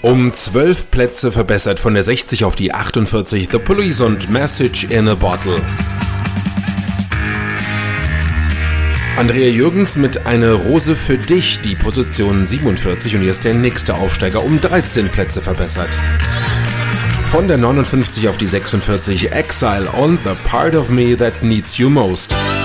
Um 12 Plätze verbessert von der 60 auf die 48 The Police und Message in a Bottle. Andrea Jürgens mit Eine Rose für dich, die Position 47 und hier ist der nächste Aufsteiger um 13 Plätze verbessert. Von der 59 auf die 46 Exile on The Part of Me That Needs You Most.